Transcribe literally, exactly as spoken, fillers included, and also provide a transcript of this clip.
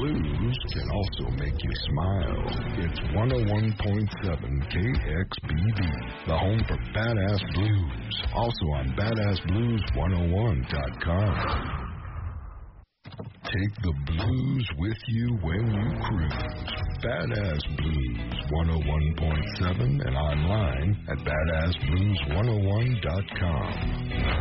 blues can also make you smile. It's one oh one point seven K X B D, the home for Badass Blues. Also on badass blues one oh one dot com. Take the blues with you when you cruise. Badass Blues one oh one point seven and online at badass blues one oh one dot com.